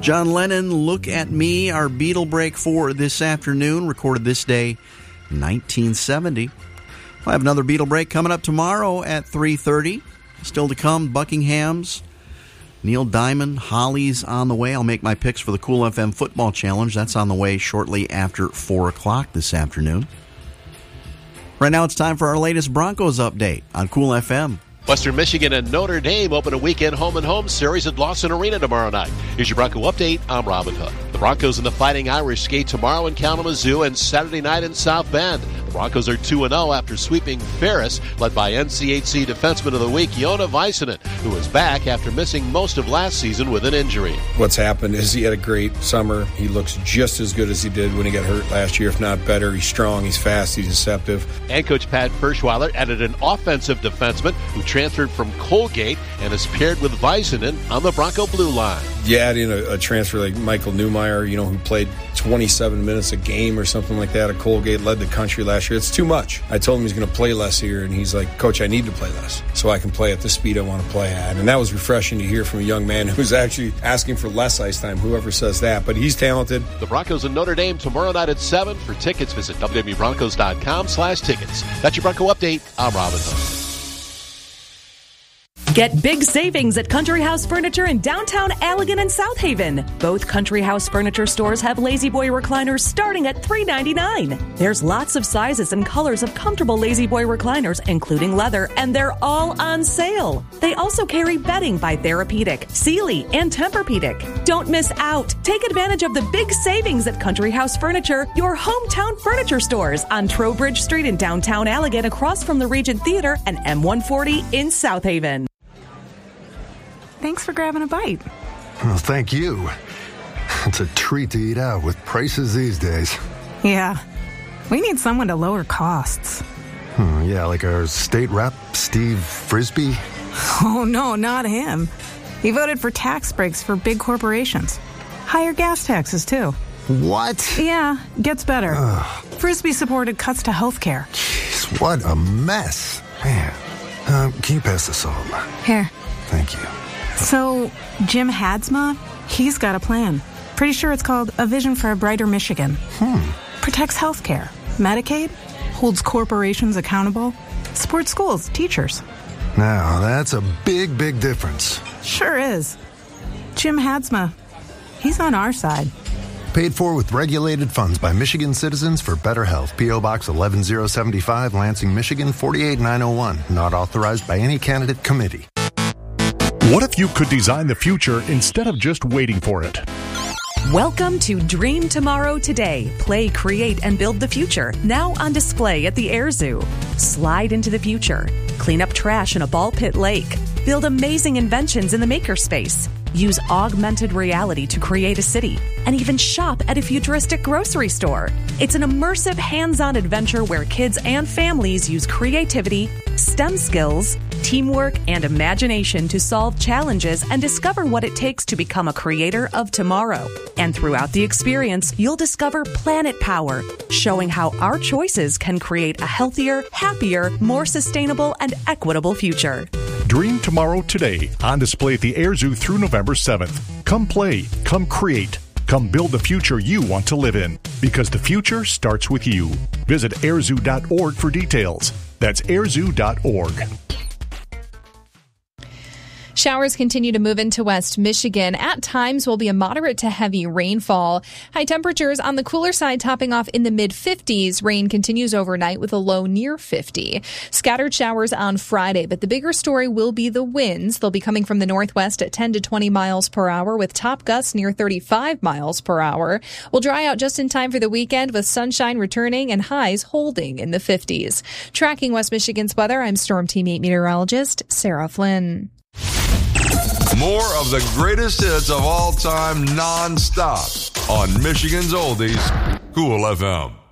John Lennon, Look at Me, our Beatle break for this afternoon, recorded this day, 1970. We'll have another Beatle break coming up tomorrow at 3:30. Still to come, Buckingham's, Neil Diamond, Holly's on the way. I'll make my picks for the Cool FM Football Challenge. That's on the way shortly after 4 o'clock this afternoon. Right now it's time for our latest Broncos update on Cool FM. Western Michigan and Notre Dame open a weekend home-and-home series at Lawson Arena tomorrow night. Here's your Bronco update. I'm Robin Hood. The Broncos and the Fighting Irish skate tomorrow in Kalamazoo and Saturday night in South Bend. The Broncos are 2-0 after sweeping Ferris, led by NCHC Defenseman of the Week, Jona Väisänen, who is back after missing most of last season with an injury. What's happened is he had a great summer. He looks just as good as he did when he got hurt last year, if not better. He's strong, he's fast, he's deceptive. And Coach Pat Ferschweiler added an offensive defenseman who transferred from Colgate and is paired with Väisänen on the Bronco blue line. You add in a transfer like Michael Newmeyer, who played 27 minutes a game or something like that at Colgate, led the country last year. It's too much. I told him he's going to play less here, and he's like, Coach, I need to play less so I can play at the speed I want to play at. And that was refreshing to hear from a young man who's actually asking for less ice time, whoever says that. But he's talented. The Broncos and Notre Dame tomorrow night at 7. For tickets, visit www.broncos.com/tickets. That's your Bronco update. I'm Robin Hood. Get big savings at Country House Furniture in downtown Allegan and South Haven. Both Country House Furniture stores have Lazy Boy recliners starting at $3.99. There's lots of sizes and colors of comfortable Lazy Boy recliners, including leather, and they're all on sale. They also carry bedding by Therapeutic, Sealy, and Tempur-Pedic. Don't miss out. Take advantage of the big savings at Country House Furniture, your hometown furniture stores on Trowbridge Street in downtown Allegan, across from the Regent Theater, and M140 in South Haven. Thanks for grabbing a bite. Well, thank you. It's a treat to eat out with prices these days. Yeah. We need someone to lower costs. Yeah, like our state rep, Steve Frisbee. Oh, no, not him. He voted for tax breaks for big corporations. Higher gas taxes, too. What? Yeah, gets better. Frisbee supported cuts to health care. Jeez, what a mess. Man. Can you pass the salt? Here. Thank you. So, Jim Hadsma, he's got a plan. Pretty sure it's called A Vision for a Brighter Michigan. Protects healthcare, Medicaid, holds corporations accountable, supports schools, teachers. Now, that's a big, big difference. Sure is. Jim Hadsma, he's on our side. Paid for with regulated funds by Michigan Citizens for Better Health. P.O. Box 11075, Lansing, Michigan 48901. Not authorized by any candidate committee. What if you could design the future instead of just waiting for it? Welcome to Dream Tomorrow Today. Play, create, and build the future. Now on display at the Air Zoo. Slide into the future. Clean up trash in a ball pit lake. Build amazing inventions in the makerspace. Use augmented reality to create a city. And even shop at a futuristic grocery store. It's an immersive, hands-on adventure where kids and families use creativity, STEM skills, teamwork, and imagination to solve challenges and discover what it takes to become a creator of tomorrow. And throughout the experience, you'll discover Planet Power, showing how our choices can create a healthier, happier, more sustainable, and equitable future. Dream Tomorrow Today, on display at the Air Zoo through November 7th. Come play, come create, come build the future you want to live in, because the future starts with you. Visit airzoo.org for details. That's airzoo.org. Showers continue to move into West Michigan. At times will be a moderate to heavy rainfall. High temperatures on the cooler side topping off in the mid-50s. Rain continues overnight with a low near 50. Scattered showers on Friday, but the bigger story will be the winds. They'll be coming from the northwest at 10 to 20 miles per hour with top gusts near 35 miles per hour. We'll dry out just in time for the weekend with sunshine returning and highs holding in the 50s. Tracking West Michigan's weather, I'm Storm Team 8 meteorologist Sarah Flynn. More of the greatest hits of all time non-stop on Michigan's Oldies, Cool FM.